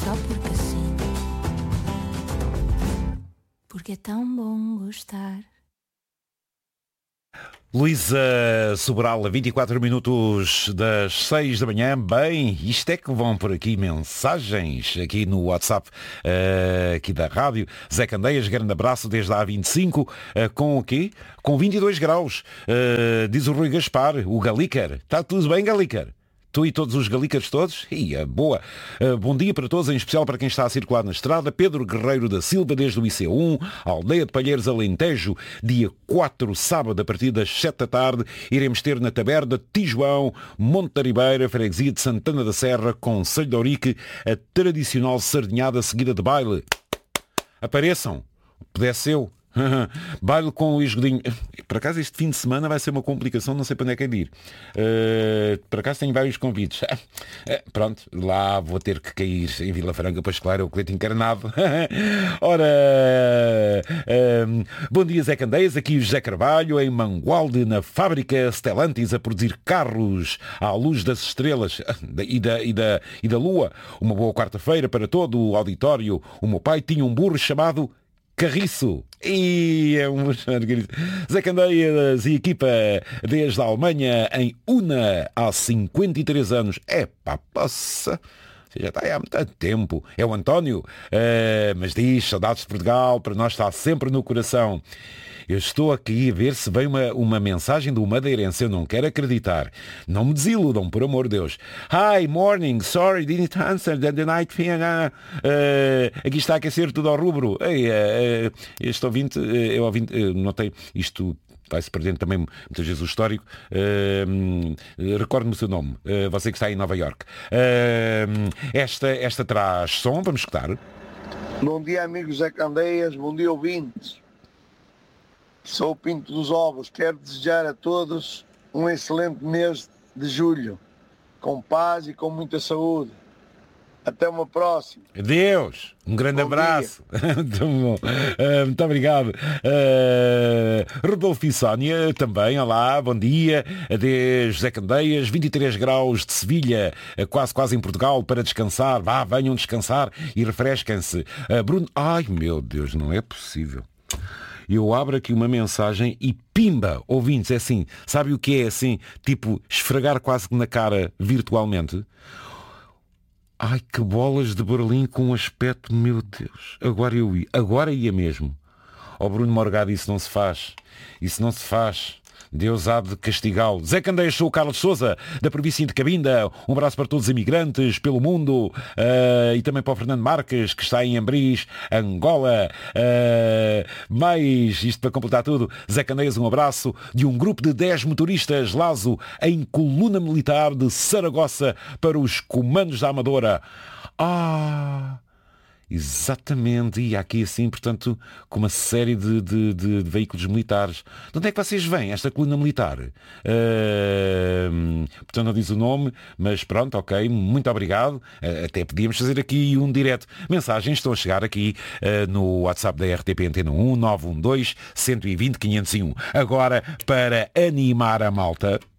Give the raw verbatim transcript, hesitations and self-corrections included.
só porque sim. Porque é tão bom gostar. Luísa Sobral, a vinte e quatro minutos das seis da manhã. Bem, isto é que vão por aqui mensagens aqui no WhatsApp uh, aqui da rádio. Zé Candeias, grande abraço desde a A vinte e cinco, uh, com o quê? Com vinte e dois graus, uh, diz o Rui Gaspar, o Galícar. Está tudo bem, Galícar? Tu e todos os galícaros todos? Ia, boa. Uh, bom dia para todos, em especial para quem está a circular na estrada. Pedro Guerreiro da Silva, desde o I C um, Aldeia de Palheiros, Alentejo, dia quatro, sábado, a partir das sete da tarde, iremos ter na Taberna Tijoão, Monte da Ribeira, freguesia de Santana da Serra, Concelho de Ourique, a tradicional sardinhada seguida de baile. Apareçam, pudesse eu. Baile com o Luís Godinho. Por acaso este fim de semana vai ser uma complicação, não sei para onde é que é de ir. Uh, por acaso tenho vários convites. Uh, pronto, lá vou ter que cair em Vila Franca, pois claro, é o colete encarnado. Ora, uh, bom dia Zé Candeias, aqui o José Carvalho, em Mangualde, na fábrica Stellantis, a produzir carros à luz das estrelas e da, e da, e da lua. Uma boa quarta-feira para todo o auditório. O meu pai tinha um burro chamado Carriço. E é um Zé Candeias e equipa desde a Alemanha, em Una, há cinquenta e três anos. É pá, passa. Já está aí há muito tempo. É o António, uh, mas diz, saudades de Portugal, para nós está sempre no coração. Eu estou aqui a ver se vem uma, uma mensagem do madeirense. Eu não quero acreditar. Não me desiludam, por amor de Deus. Hi, morning. Sorry, didn't answer the, the night thing. Uh, aqui está a aquecer tudo ao rubro. Ei, uh, uh, este ouvinte, uh, eu ouvinte, uh, notei isto... vai-se perdendo também muitas vezes o histórico. Uh, Recorde-me o seu nome, uh, você que está em Nova Iorque. Uh, esta, esta traz som, vamos escutar. Bom dia, amigos Zé Candeias, bom dia, ouvintes. Sou o Pinto dos Ovos, quero desejar a todos um excelente mês de julho, com paz e com muita saúde. Até uma próxima. Adeus. Um grande bom abraço. Muito bom. Uh, muito obrigado. Uh, Rodolfo e Sónia também. Olá, bom dia. Adeus, José Candeias. vinte e três graus de Sevilha, quase quase em Portugal, para descansar. Vá, venham descansar e refresquem-se. Uh, Bruno, ai meu Deus, não é possível. Eu abro aqui uma mensagem e pimba, ouvintes, é assim. Sabe o que é assim? Tipo, esfregar quase que na cara virtualmente. Ai, que bolas de Berlim com um aspecto, meu Deus. Agora eu ia, agora ia mesmo. Ó oh, Bruno Morgado, isso não se faz. Isso não se faz. Deus há de castigá-lo. Zé Candeias, sou o Carlos Sousa, da província de Cabinda. Um abraço para todos os imigrantes pelo mundo. Uh, e também para o Fernando Marques, que está em Ambris, Angola. Uh, mais, isto para completar tudo, Zé Candeias, um abraço de um grupo de dez motoristas Lazo, em coluna militar de Saragossa, para os comandos da Amadora. Ah... Exatamente, e aqui assim, portanto, com uma série de, de, de, de veículos militares. De onde é que vocês vêm, esta coluna militar? Uh, portanto, não diz o nome, mas pronto, ok, muito obrigado. Uh, até podíamos fazer aqui um direto. Mensagens estão a chegar aqui uh, no WhatsApp da R T P Antena um, nove um dois, um dois zero, quinhentos e um. Agora, para animar a malta...